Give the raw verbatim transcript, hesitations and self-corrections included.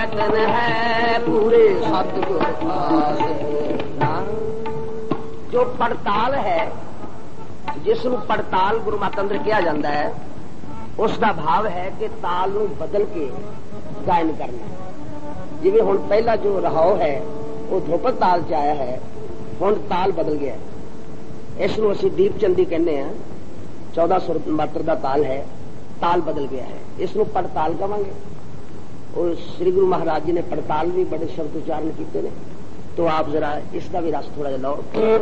यतन है पूरे सतगुर पास। जो पड़ताल है, जिसनू पड़ताल गुरु मत अंदर किया जाता है, उसका भाव है कि ताल नू बदल के गायन करना। जिवें हुण पहला जो रहाओ है वो ध्रुपद ताल च आया है, हुण ताल बदल गया है। इसनू असीं दीपचंदी कहने हैं, चौदह सौ मात्र का ताल है, ताल बदल गया है, इसनू पड़ताल कहांगे। और श्री गुरु महाराज जी ने पड़ताल भी बड़े शब्द उच्चारण किए ने, तो आप जरा इसका भी रस थोड़ा जिहा लो।